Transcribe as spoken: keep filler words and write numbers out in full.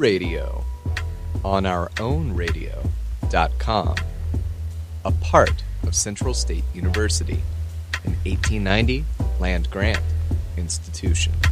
radio on our own radio dot com, a part of Central State University, an eighteen ninety land grant institution.